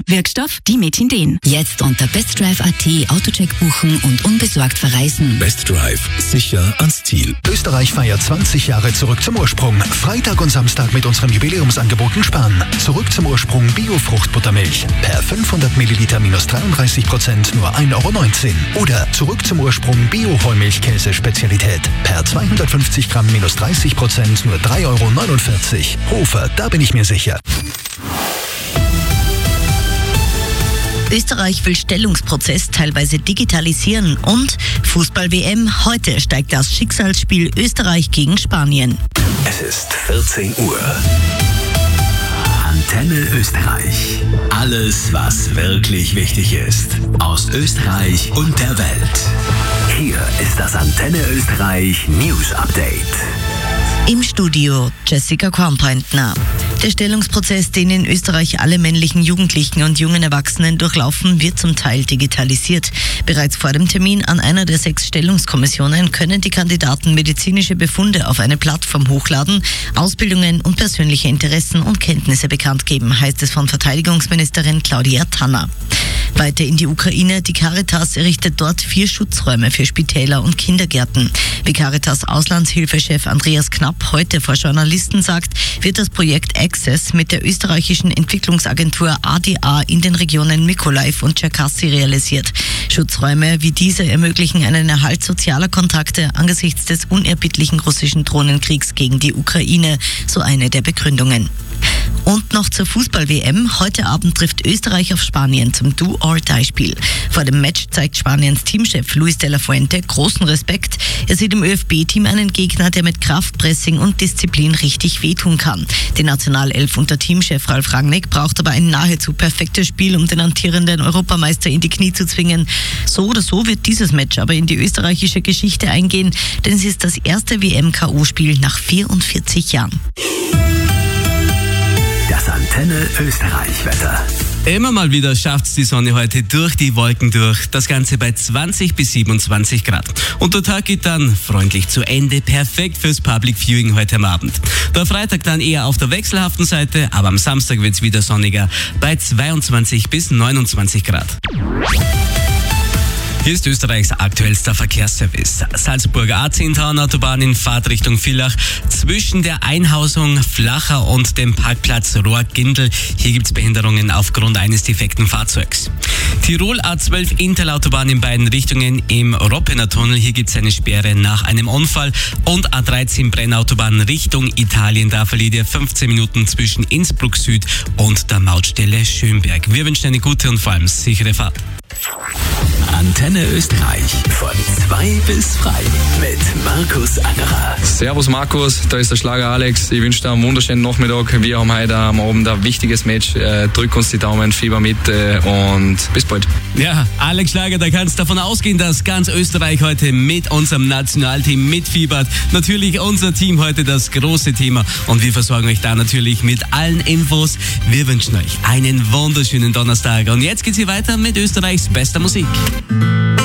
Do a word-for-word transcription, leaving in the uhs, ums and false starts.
Wirkstoff Dimetindin. Jetzt unter bestdrive punkt at Autocheck buchen und unbesorgt verreisen. Best Drive. Sicher ans Ziel. Österreich feiert zwanzig Jahre zurück zum Ursprung. Freitag und Samstag mit unserem Jubiläumsangebot in Spahn. Zurück zum Ursprung Bio-Fruchtbuttermilch. Per fünfhundert Milliliter minus dreiunddreißig Prozent nur ein Euro neunzehn. Oder zurück zum Ursprung Bio-Vollmilchkäse-Spezialität. Per zweihundertfünfzig Gramm minus dreißig Prozent nur drei Euro neunundvierzig. Hofer, da bin ich mir sicher. Österreich will Stellungsprozess teilweise digitalisieren und Fußball-W M. Heute steigt das Schicksalsspiel Österreich gegen Spanien. Es ist vierzehn Uhr. Antenne Österreich. Alles, was wirklich wichtig ist. Aus Österreich und der Welt. Hier ist das Antenne Österreich News Update. Im Studio Jessica Kornpointner. Der Stellungsprozess, den in Österreich alle männlichen Jugendlichen und jungen Erwachsenen durchlaufen, wird zum Teil digitalisiert. Bereits vor dem Termin an einer der sechs Stellungskommissionen können die Kandidaten medizinische Befunde auf eine Plattform hochladen, Ausbildungen und persönliche Interessen und Kenntnisse bekannt geben, heißt es von Verteidigungsministerin Claudia Tanner. Weiter in die Ukraine. Die Caritas errichtet dort vier Schutzräume für Spitäler und Kindergärten. Wie Caritas Auslandshilfechef Andreas Knapp heute vor Journalisten sagt, wird das Projekt Access mit der österreichischen Entwicklungsagentur A D A in den Regionen Mykolaiv und Tscherkassy realisiert. Schutzräume wie diese ermöglichen einen Erhalt sozialer Kontakte angesichts des unerbittlichen russischen Drohnenkriegs gegen die Ukraine, so eine der Begründungen. Und noch zur Fußball-W M. Heute Abend trifft Österreich auf Spanien zum Do-or-Die-Spiel. Vor dem Match zeigt Spaniens Teamchef Luis de la Fuente großen Respekt. Er sieht im ÖFB-Team einen Gegner, der mit Kraft, Pressing und Disziplin richtig wehtun kann. Die Nationalelf unter Teamchef Ralf Rangnick braucht aber ein nahezu perfektes Spiel, um den amtierenden Europameister in die Knie zu zwingen. So oder so wird dieses Match aber in die österreichische Geschichte eingehen, denn es ist das erste W M-K O-Spiel nach vierundvierzig Jahren. Das Antenne Österreich-Wetter. Immer mal wieder schafft's die Sonne heute durch die Wolken durch. Das Ganze bei zwanzig bis siebenundzwanzig Grad. Und der Tag geht dann freundlich zu Ende. Perfekt fürs Public Viewing heute am Abend. Der Freitag dann eher auf der wechselhaften Seite, aber am Samstag wird's wieder sonniger bei zweiundzwanzig bis neunundzwanzig Grad. Hier ist Österreichs aktuellster Verkehrsservice. Salzburger A zehn Autobahn in Fahrtrichtung Villach zwischen der Einhausung Flacher und dem Parkplatz Rohr-Gindl. Hier gibt es Behinderungen aufgrund eines defekten Fahrzeugs. Tirol A zwölf Intel-Autobahn in beiden Richtungen im Roppener Tunnel. Hier gibt es eine Sperre nach einem Unfall. Und A dreizehn Brennautobahn Richtung Italien. Da verliert ihr fünfzehn Minuten zwischen Innsbruck Süd und der Mautstelle Schönberg. Wir wünschen eine gute und vor allem sichere Fahrt. Antenne Österreich von zwei bis frei mit Markus Angerer. Servus Markus, da ist der Schlager Alex. Ich wünsche dir einen wunderschönen Nachmittag. Wir haben heute am Abend ein wichtiges Match. Äh, drück uns die Daumen, Fieber mit äh, und bis bald. Ja, Alex Schlager, da kannst davon ausgehen, dass ganz Österreich heute mit unserem Nationalteam mitfiebert. Natürlich unser Team heute das große Thema und wir versorgen euch da natürlich mit allen Infos. Wir wünschen euch einen wunderschönen Donnerstag und jetzt geht's hier weiter mit Österreichs bester Musik.